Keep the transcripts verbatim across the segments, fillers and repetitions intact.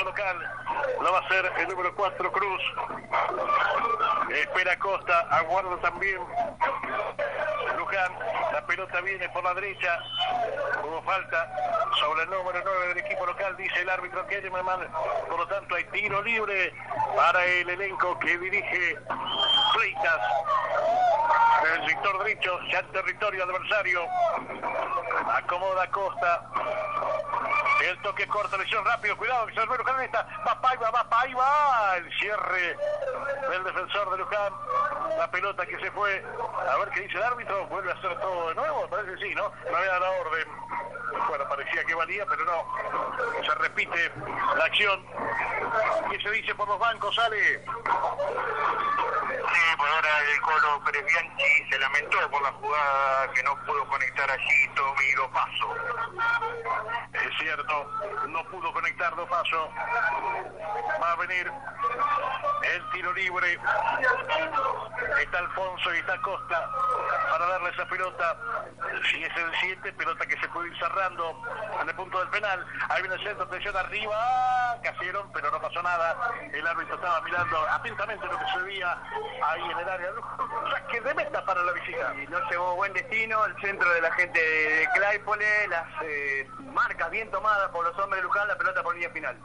local. Lo va a hacer el número cuatro, Cruz. Espera Costa, aguarda también Luján. La pelota viene por la derecha. Hubo falta sobre el número nueve del equipo local, dice el árbitro Kellerman. Por lo tanto, hay tiro libre para el elenco que dirige Fleitas. Del sector derecho, ya en territorio adversario. Acomoda Costa. El toque corta, lesión rápido, cuidado que se vuelve Luján esta. Va Paiva, va Paiva. El cierre del defensor de Luján. La pelota que se fue. A ver qué dice el árbitro. Vuelve a hacer todo de nuevo. Parece que sí, ¿no? No había dado la orden. Bueno, parecía que valía, pero no. Se repite la acción. ¿Qué se dice por los bancos, Ale? Sí, por ahora el Colo Pérez Bianchi se lamentó por la jugada que no pudo conectar allí Tommy Dopaso. Es cierto, no pudo conectar Dopaso. Va a venir el tiro libre. Está Alfonso y está Costa para darle esa pelota. Si es el siete, pelota que se puede ir cerrando en el punto del penal. Ahí viene el centro, atención arriba. Casieron, pero no pasó nada. El árbitro estaba mirando atentamente lo que se veía ahí en el área. Saque de meta para la visita. Y no llevó buen destino. El centro de la gente de Claypole. Las eh, marcas bien tomadas por los hombres de Luján. La pelota por línea final.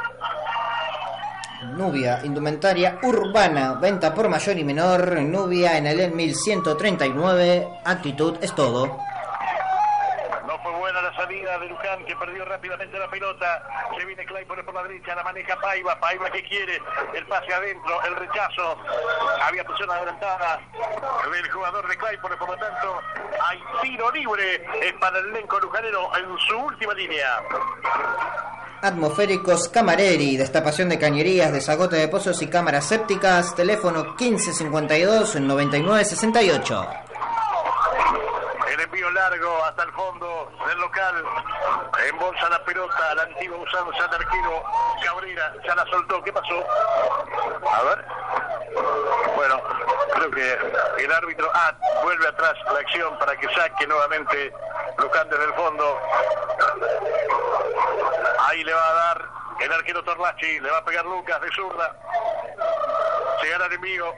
Nubia, indumentaria urbana, venta por mayor y menor. Nubia en el mil ciento treinta y nueve. Actitud es todo. No fue buena la salida de Luján, que perdió rápidamente la pelota. Se viene Claypole por la derecha, la maneja Paiva. Paiva que quiere el pase adentro, el rechazo. Había presión adelantada del jugador de Claypole, por lo tanto hay tiro libre para el elenco lujanero en su última línea. Atmosféricos Camareri, destapación de cañerías, desagote de pozos y cámaras sépticas. Teléfono quince cincuenta y dos noventa y nueve sesenta y ocho. El envío largo hasta el fondo del local. Embolsa la pelota, la antigua usanza del arquero Cabrera. Ya la soltó. ¿Qué pasó? A ver. Bueno, creo que el árbitro ah, vuelve atrás la acción para que saque nuevamente Luján desde el fondo. Ahí le va a dar el arquero Torlachi. Le va a pegar Lucas de zurda. Llegará el envío.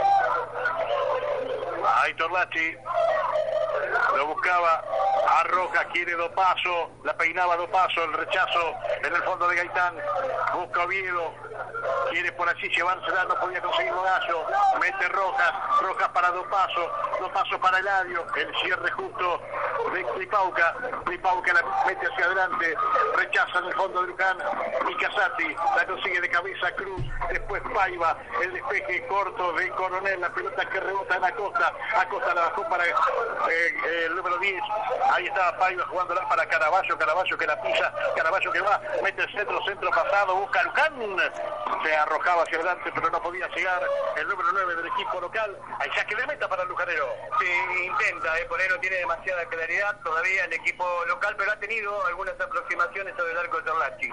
Ahí Torlachi. Lo buscaba a Rojas, quiere Dopaso, la peinaba Dopaso, el rechazo en el fondo de Gaitán, busca Oviedo, quiere por allí llevársela, no podía conseguirlo Gallo, mete Rojas, Rojas para Dopaso, Dopaso para Eladio, el cierre justo de Clipauca, Clipauca la mete hacia adelante, rechaza en el fondo de Luján, y Casati la consigue de cabeza Cruz, después Paiva, el despeje corto de Coronel, la pelota que rebota en Acosta, Acosta la bajó para eh, el número diez, ahí estaba Paiva jugándola para Caraballo, Caraballo que la pisa, Caraballo que va, mete el centro, centro pasado, busca a Luján, se arrojaba hacia adelante pero no podía llegar el número nueve del equipo local, hay saque de meta para el lujanero. Sí, intenta, eh, por ahí no tiene demasiada claridad todavía el equipo local, pero ha tenido algunas aproximaciones sobre el arco de Torlachi.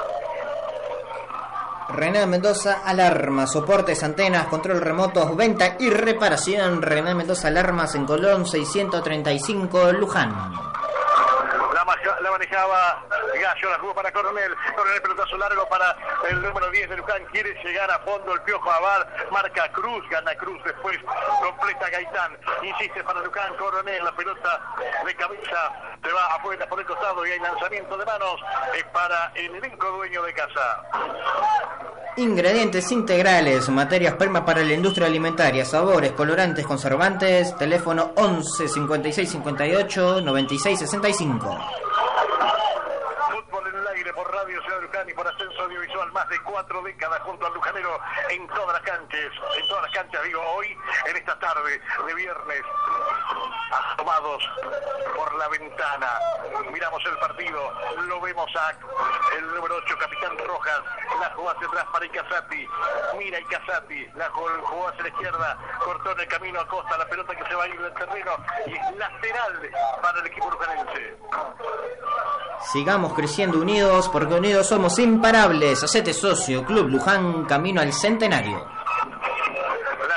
René Mendoza Alarma, soportes, antenas, control remotos, venta y reparación. René Mendoza Alarmas en Colón seiscientos treinta y cinco, Luján. La, maja, la manejaba Gallo, la jugó para Coronel, Coronel pelotazo largo para el número diez de Luján, quiere llegar a fondo el Piojo Abad, marca Cruz, gana Cruz, después completa Gaitán, insiste para Luján, Coronel, la pelota de cabeza, se va afuera por el costado y hay lanzamiento de manos, es para el elenco dueño de casa. Ingredientes integrales, materias primas para la industria alimentaria, sabores, colorantes, conservantes. Teléfono once cincuenta y seis cincuenta y ocho noventa y seis sesenta y cinco. Fútbol en el aire por Radio Ciudad de Luján y por Ascenso Audiovisual, más de cuatro décadas junto al lujanero en todas las canchas, en todas las canchas, digo, hoy, en esta tarde de viernes, asomados por la ventana, miramos el partido, lo vemos a el número ocho, Capitán Rojas, la jugó hacia atrás para Icazati, mira Icazati, la jugó hacia la izquierda, cortó en el camino a Costa, la pelota que se va a ir del terreno y es lateral para el equipo lujanense. Sigamos creciendo unidos, porque unidos somos imparables. Hacete socio, Club Luján, camino al centenario. La jugaba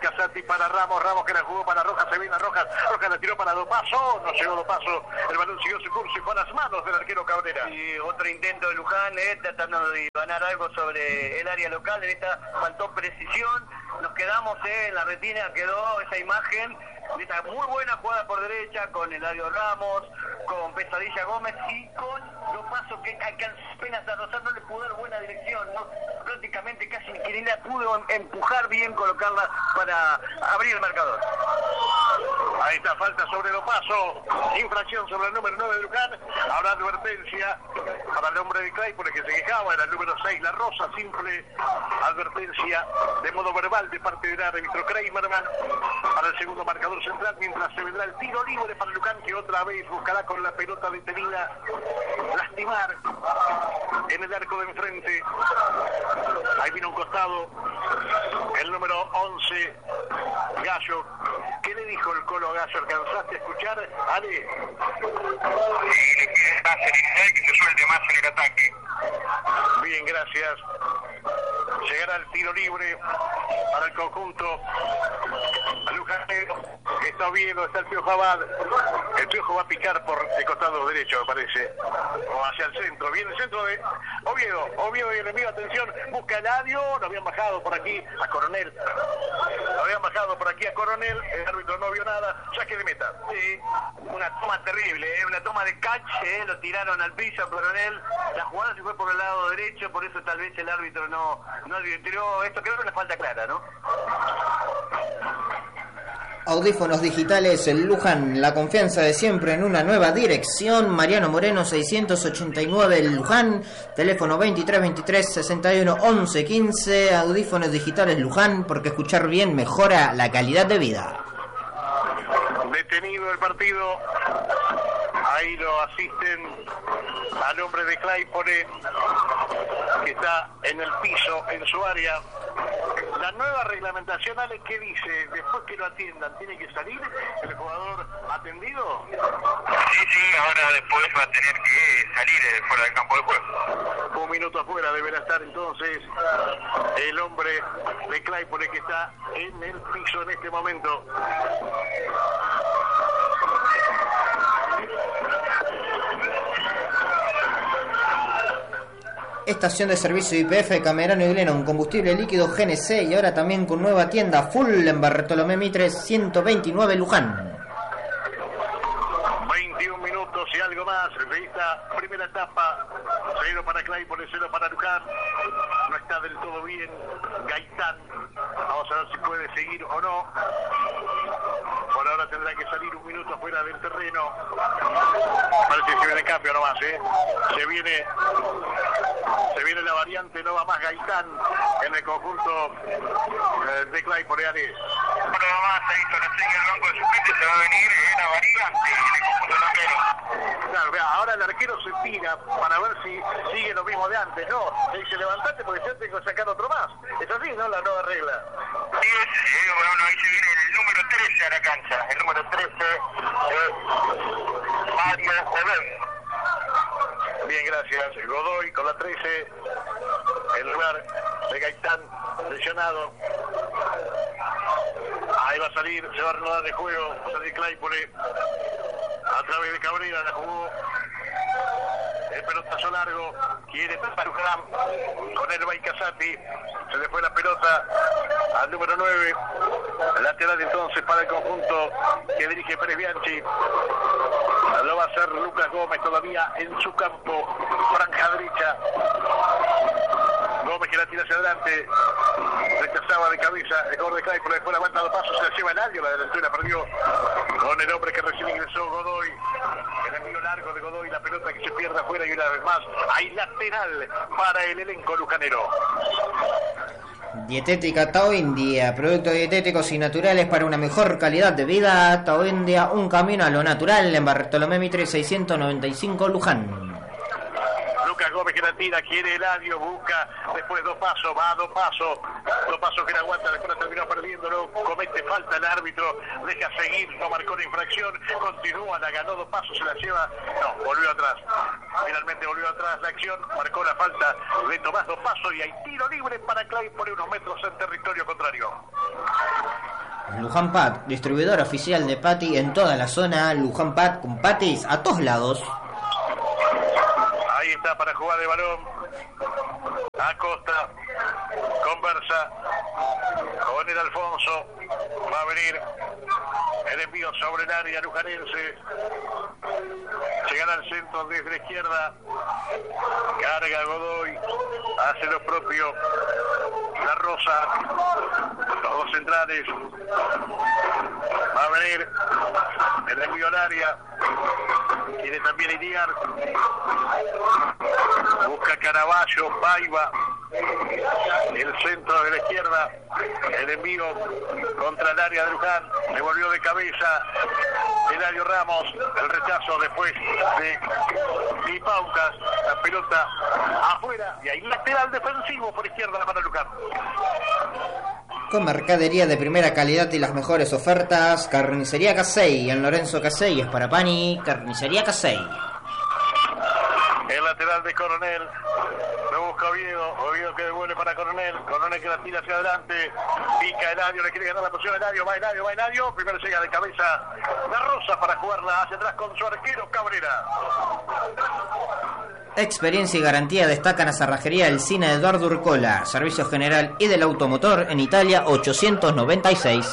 Casati para Ramos, Ramos que la jugó para Rojas, se viene a Rojas, Rojas la tiró para Dopaso, no llegó Dopaso, el balón siguió su curso y fue a las manos del arquero Cabrera. Y otro intento de Luján, eh, tratando de ganar algo sobre el área local, en esta faltó precisión, nos quedamos eh, en la retina, quedó esa imagen de esta muy buena jugada por derecha con Eladio Ramos, con Pesadilla Gómez y con Dopaso que alcanzó apenas a rozar, no le pudo dar buena dirección, ¿no? Prácticamente casi ni la pudo empujar bien, colocarla para abrir el marcador. Ahí está, falta sobre Dopaso, infracción sobre el número nueve de Luján, habrá advertencia para el hombre de Claypole que se quejaba, era el número seis, La Rosa, simple advertencia de modo verbal de parte del árbitro Kramerman para el segundo marcador central, mientras se vendrá el tiro libre para Luján que otra vez buscará con la pelota detenida lastimar en el arco de enfrente. Ahí vino un costado el número once, Gallo. ¿Qué le dijo el Colo a Gallo? ¿Alcanzaste a escuchar, Ale? Y le quiere hacer inicial que se suelte más en el ataque. Bien, gracias. Llegará el tiro libre para el conjunto lujanero. Está Oviedo, está el Piojo Abad. El Piojo va a picar por el costado derecho, me parece, o hacia el centro. Viene el centro de Oviedo. Oviedo y el envío, atención, busca el Eladio. Lo habían bajado por aquí a Coronel. Lo habían bajado por aquí a Coronel. El árbitro no vio nada. Ya que le meta. Sí, una toma terrible, ¿eh? Una toma de catch, ¿eh? Lo tiraron al piso a Coronel. La jugada se fue por el lado derecho, por eso tal vez el árbitro no, no advirtió esto. Creo que es una falta clara, ¿no? Audífonos digitales Luján, la confianza de siempre en una nueva dirección. Mariano Moreno seiscientos ochenta y nueve Luján, teléfono veintitrés veintitrés sesenta y uno once quince. Audífonos digitales Luján, porque escuchar bien mejora la calidad de vida. Detenido el partido. Ahí lo asisten al hombre de Claypole que está en el piso, en su área. La nueva reglamentación, Ale, ¿qué dice? Después que lo atiendan, ¿tiene que salir el jugador atendido? Sí, sí, ahora después va a tener que salir fuera del campo de juego. Un minuto afuera deberá estar entonces el hombre de Claypole que está en el piso en este momento. Estación de servicio I P F Camerano y Glennon, combustible líquido G N C y ahora también con nueva tienda full en Bartolomé Mitre ciento veintinueve Luján. veintiún minutos y algo más de esta primera etapa. Cero para Claypole, cero para Luján. No está del todo bien Gaitán. Vamos a ver si puede seguir o no. Por ahora tendrá que salir un minuto fuera del terreno. Parece que se viene el cambio nomás, ¿eh? Se viene, se viene la variante, no va más Gaitán en el conjunto eh, de Claypole. Bueno, más se hizo la señal del banco de suplentes, se va a venir una variante en el conjunto del arquero. Claro, vea, ahora el arquero se tira para ver si sigue lo mismo de antes, ¿no? Le dice levantate porque yo tengo que sacar otro más. Es así, ¿no? La nueva regla. Sí, es, eh, bueno, ahí se viene el número trece a la cancha. El número trece es Mario Joven. Bien, gracias. Godoy con la trece. En lugar de Gaitán, lesionado. Ahí va a salir, se va a renovar de juego. Va a salir Claypole. A través de Cabrera la jugó. El pelotazo largo. Quiere tapar Luján con el Baicasati. Se le fue la pelota al número nueve. Lateral entonces para el conjunto que dirige Pérez Bianchi. Lo va a hacer Lucas Gómez todavía en su campo. Franja derecha. Gómez que la tira hacia adelante. Rechazaba de cabeza el jugador de Claypole. Después la vuelta de pasos se la lleva el año. La delantera perdió con el hombre que recién ingresó, Godoy. El envío largo de Godoy. La pelota que se pierde afuera y una vez más hay lateral para el elenco lujanero. Dietética Tao India, productos dietéticos y naturales para una mejor calidad de vida. Tao India, un camino a lo natural en Bartolomé Mitre seiscientos noventa y cinco Luján. Lucas Gómez que la tira, quiere Eladio, busca después dos pasos, va a dos pasos, dos pasos que la aguanta, después la terminó perdiéndolo, comete falta el árbitro, deja seguir, no marcó la infracción, continúa, la ganó dos pasos, se la lleva, no, volvió atrás, finalmente volvió atrás la acción, marcó la falta de Tomás dos pasos y hay tiro libre para Claypole unos metros en territorio contrario. Luján Pat, distribuidor oficial de Patty en toda la zona. Luján Pat con patis a todos lados. Ahí está para jugar de balón. Acosta conversa con el Alfonso. Va a venir el envío sobre el área lujanense. Llegará al centro desde la izquierda. Carga Godoy. Hace lo propio La Rosa. Los dos centrales. Va a venir el envío al área. Quiere también Iriar. Busca Caraballo, Paiva. El centro de la izquierda. El envío contra el área de Luján. Le volvió de cabeza Eladio Ramos. El rechazo después de Lipaucas. La pelota afuera. Y hay lateral defensivo por izquierda para Luján. Con mercadería de primera calidad y las mejores ofertas, Carnicería Casey, en Lorenzo Casey, es para Pani, Carnicería Casey. El lateral de Coronel, lo busca Oviedo, Oviedo que devuelve para Coronel, Coronel que la tira hacia adelante, pica Eladio, le quiere ganar la posición a Eladio, va Eladio, va Eladio, primero llega de cabeza La Rosa para jugarla hacia atrás con su arquero Cabrera. Experiencia y garantía destacan a Cerrajería El Cine Eduardo Urcola, servicio general y del automotor en Italia ochocientos noventa y seis.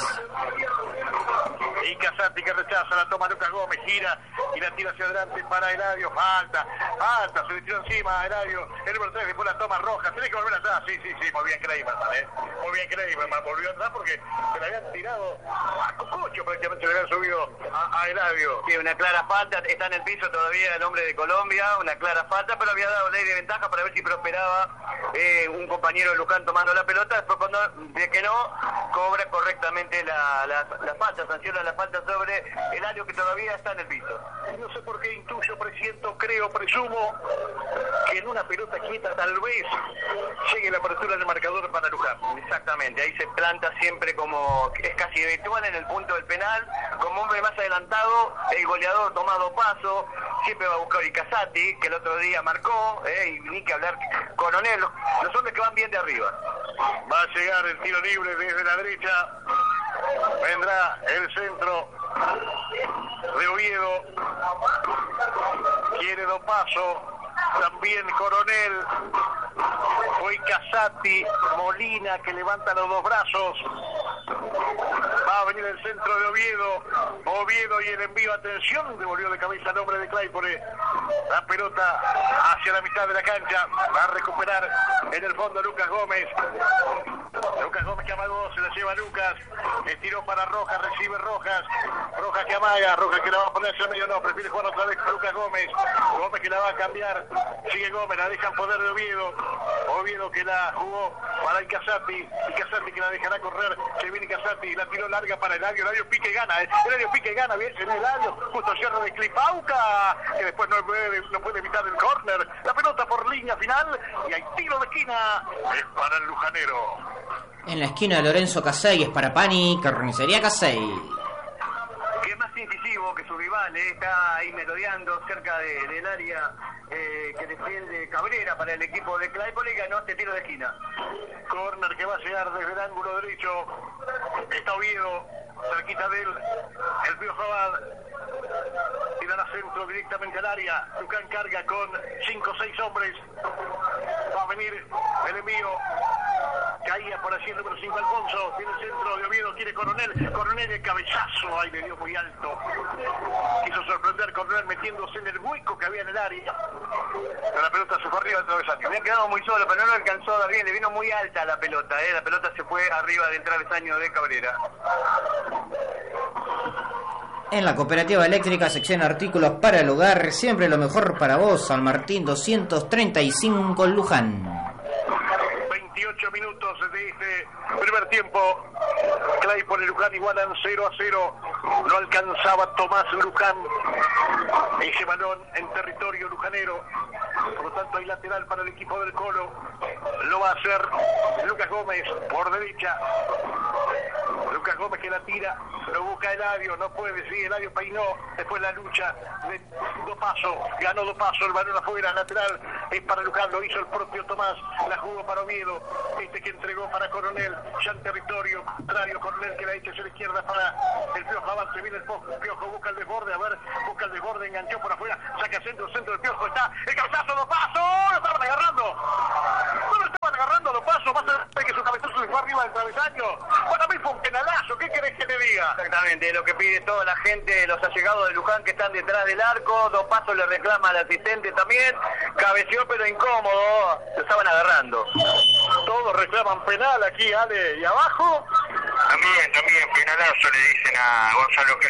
Y Casati que rechaza, la toma Lucas Gómez, gira y la tira hacia adelante para Eladio, falta, falta, se le tiró encima a Eladio, el número tres, después la toma Roja, tiene que volver atrás, sí, sí, sí, muy bien Kreimerman, eh, muy bien Kreimerman, volvió atrás porque se le habían tirado a Cococho, prácticamente se le habían subido a, a Eladio. Sí, una clara falta, está en el piso todavía el hombre de Colombia, una clara falta, pero había dado ley de ventaja para ver si prosperaba eh, un compañero de Luján tomando la pelota, después cuando de que no, cobra correctamente la, la, la falta, sanciona la falta sobre Eladio que todavía está en el piso. No sé por qué intuyo, presiento, creo, presumo que en una pelota quieta tal vez llegue la apertura del marcador para Luján. Exactamente, ahí se planta siempre como es casi habitual en el punto del penal, como hombre más adelantado, el goleador tomado paso, siempre va a buscar Icasati, que el otro día marcó, eh, y ni que hablar Coronel, los hombres que van bien de arriba. Va a llegar el tiro libre desde la derecha, vendrá el centro de Oviedo, quiere do paso, también Coronel, hoy Casati, Molina que levanta los dos brazos, va a venir el centro de Oviedo, Oviedo y el envío, atención, devolvió de cabeza el hombre de Claypore, la pelota hacia la mitad de la cancha, va a recuperar en el fondo Lucas Gómez, Lucas Gómez que amagó, se la lleva Lucas, estiró para Rojas, recibe Rojas, Rojas que amaga, Rojas que la va a poner hacia el medio, no, prefiere jugar otra vez con Lucas Gómez, Gómez que la va a cambiar, sigue Gómez, la deja en poder de Oviedo, Oviedo que la jugó para Icasati, Icasati que la dejará correr, se viene Icasati, la tiró larga para Eladio, Eladio pique y gana, eh. Eladio pique y gana, bien, en Eladio, justo cierre de Clipauca, que después no puede, no puede evitar el córner, la pelota por línea final, y hay tiro de esquina, es para el lujanero. En la esquina de Lorenzo Casey es para Pani, Carnicería Casey. Que es más incisivo que su rival, eh, está ahí merodeando cerca de, del área eh, que defiende Cabrera para el equipo de Claypole y ganó este tiro de esquina. Corner que va a llegar desde el ángulo derecho, está Oviedo, cerquita de él, el Pío Jabal, tirará centro directamente al área, Luján carga con cinco o seis hombres, va a venir el envío, caía por allí el número cinco Alfonso, tiene el centro de Oviedo, quiere Coronel, Coronel de cabezazo, ahí le dio muy alto, quiso sorprender Coronel metiéndose en el hueco que había en el área, pero la pelota se fue arriba del travesaño. Había quedado muy solo, pero no lo alcanzó a dar bien, le vino muy alta la pelota, eh, la pelota se fue arriba del travesaño de Cabrera. En la Cooperativa Eléctrica, sección artículos para el hogar, siempre lo mejor para vos, San Martín doscientos treinta y cinco, Luján. veintiocho minutos de este primer tiempo, Claypole y Luján igualan cero a cero, no alcanzaba Tomás Luján ese balón en territorio lujanero, por lo tanto hay lateral para el equipo del Colo, lo va a hacer Lucas Gómez por derecha, Lucas Gómez que la tira, lo busca Eladio, no puede, sí, Eladio peinó, después la lucha de dos pasos, ganó dos pasos, el balón afuera, lateral es para Luján, lo hizo el propio Tomás, la jugó para Oviedo, este que entregó para Coronel, ya en territorio contrario, Coronel que la echa hacia la izquierda para el Piojo, avance, viene el Piojo, busca el desborde, a ver, busca el desborde, enganchó por afuera, saca centro, centro del Piojo, está el cabezazo, dos pasos, lo estaban agarrando, no lo estaban agarrando, dos pasos, más de que su cabezazo se fue arriba del travesaño, para mí fue un penalazo, ¿qué querés que te diga? Exactamente, lo que pide toda la gente, los allegados de Luján que están detrás del arco, dos pasos le reclama al asistente también, cabeció pero incómodo, lo estaban agarrando. Todos reclaman penal aquí, Ale, y abajo. También, también, penalazo le dicen a Gonzalo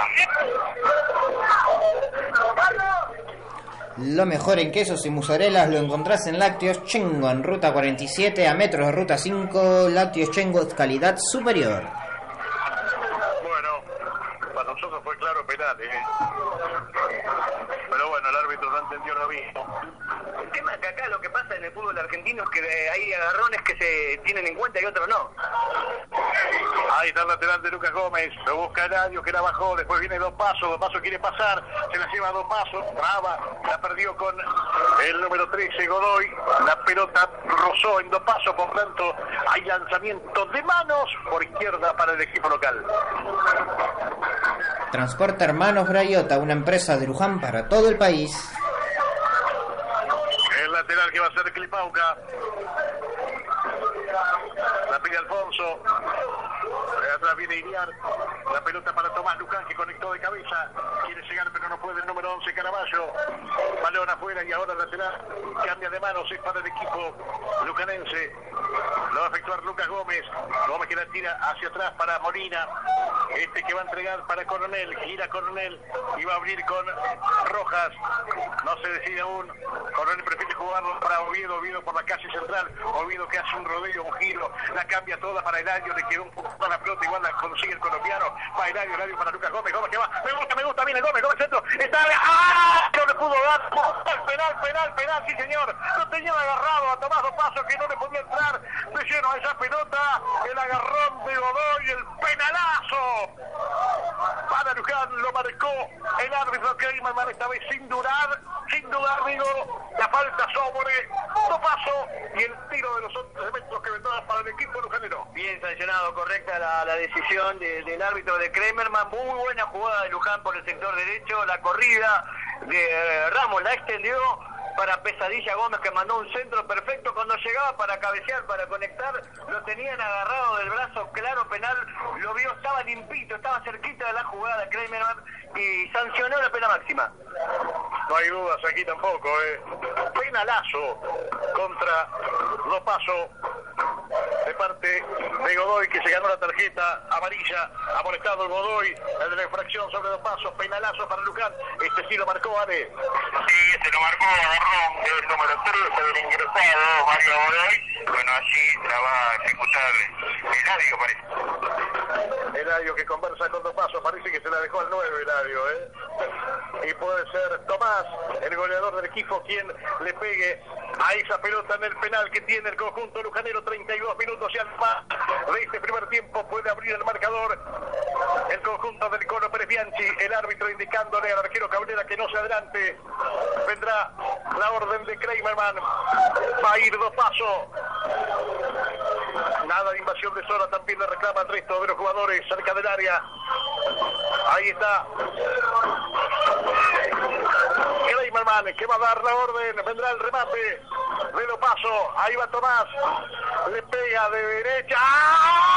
Kleimerman. Lo mejor en quesos y mussarelas lo encontrás en Lácteos Chengo, en ruta cuarenta y siete, a metros de ruta cinco. Lácteos Chengo, calidad superior. Bueno, para nosotros fue claro penal, ¿eh? Pero bueno, el árbitro no entendió lo mismo. El tema es que acá lo que pasa en el fútbol argentino es que hay agarrones que se tienen en cuenta y otros no. Ahí está el lateral de Lucas Gómez, lo busca Eladio que la bajó, después viene dos pasos, dos pasos quiere pasar, se la lleva dos pasos, traba, la perdió con el número trece Godoy, la pelota rozó en dos pasos, por tanto hay lanzamiento de manos por izquierda para el equipo local. Transporta Hermanos Brayota, una empresa de Luján para todo el país. El lateral que va a ser Clipauca. La pide Alfonso. Atrás viene Iriar. La pelota para Tomás Luján que conectó de cabeza. Quiere llegar pero no puede el número once Caraballo. Balón afuera y ahora el lateral cambia de manos. Es para el equipo lucanense. Lo va a efectuar Lucas Gómez. Gómez que la tira hacia atrás para Molina. Este que va a entregar para Coronel. Gira Coronel y va a abrir con Rojas. No se decide aún. Coronel prefiere jugarlo para Oviedo. Oviedo por la calle central. Oviedo que hace un rodeo, un giro. La cambia toda para Eladio. Le quedó un poco a la pelota. Igual la consigue el colombiano. Va Eladio. Eladio para Lucas Gómez. Gómez que va. Me gusta, me gusta. Viene Gómez. Gómez centro. Está. ¡Ah! No le pudo dar. Penal, penal, penal. Sí, señor. Lo tenían agarrado a Tomás Dos Pasos que no le podía entrar de lleno a esa pelota. El agarrón de Godoy. El penalazo. Para Luján lo marcó el árbitro Kleimerman esta vez sin dudar, sin dudar digo, la falta sobre Dos Pasos y el tiro de los otros elementos que vendrán para el equipo lujanero. Bien sancionado, correcta la, la decisión de, del árbitro de Kleimerman, muy buena jugada de Luján por el sector derecho, la corrida de eh, Ramos la extendió para Pesadilla Gómez que mandó un centro perfecto cuando llegaba para cabecear, para conectar, lo tenían agarrado del brazo, claro penal, lo vio, estaba limpito, estaba cerquita de la jugada Kleimerman y sancionó la pena máxima. No hay dudas aquí tampoco, eh. Penalazo contra Dos Pasos de parte de Godoy que se ganó la tarjeta amarilla, ha molestado Godoy, el de la infracción sobre Dos Pasos, penalazo para Luján, este sí lo marcó Ale. Sí, este lo marcó Agarrón, el número trece del ingresado, Mario Godoy. Bueno, allí la va a ejecutar Eladio, parece. Eladio que conversa con Dos Pasos, parece que se la dejó al nueve Eladio, eh. Y puede ser Tomás, el goleador del equipo, quien le pegue a esa pelota en el penal que tiene el conjunto lujanero. Treinta y dos minutos ya más de este primer tiempo, puede abrir el marcador el conjunto del Colo Pérez Bianchi, el árbitro indicándole al arquero Cabrera que no se adelante. Vendrá la orden de Kleimerman, va a ir Dos Pasos. Nada de invasión de zona, también le reclama el resto de los jugadores cerca del área. Ahí está Kleimerman que va a dar la orden, vendrá el remate de Dos Pasos, ahí va Tomás, le pega de derecha. ¡Ah!